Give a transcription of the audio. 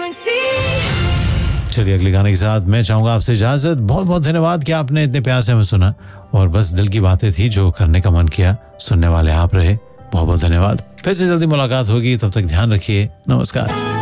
चलिए अगले गाने के साथ मैं चाहूंगा आपसे इजाजत। बहुत बहुत धन्यवाद कि आपने इतने प्यार से हमें सुना और बस दिल की बातें थी जो करने का मन किया, सुनने वाले आप रहे। बहुत बहुत धन्यवाद। फिर से जल्दी मुलाकात होगी, तब तक ध्यान रखिए। नमस्कार।